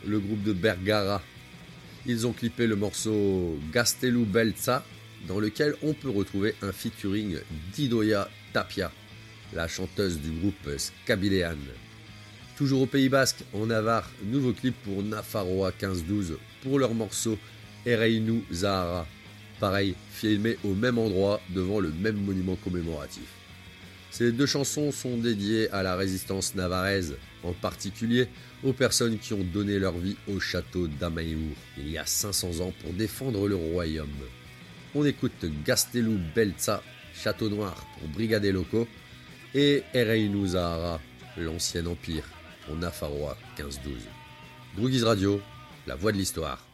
le groupe de Bergara. Ils ont clippé le morceau Gaztelu Beltza, dans lequel on peut retrouver un featuring d'Idoia Tapia, la chanteuse du groupe Skabilean. Toujours au Pays Basque, en Navarre, nouveau clip pour Nafarroa 1512 pour leur morceau Ereinu Zahara. Pareil, filmé au même endroit devant le même monument commémoratif. Ces deux chansons sont dédiées à la résistance navarraise, en particulier aux personnes qui ont donné leur vie au château d'Amaiur il y a 500 ans pour défendre le royaume. On écoute Gaztelu Beltza, Château Noir pour Brigade Locaux, et Ereinu Zahara, l'ancien empire pour Nafarroa 1512. Droogies Radio, la voix de l'histoire.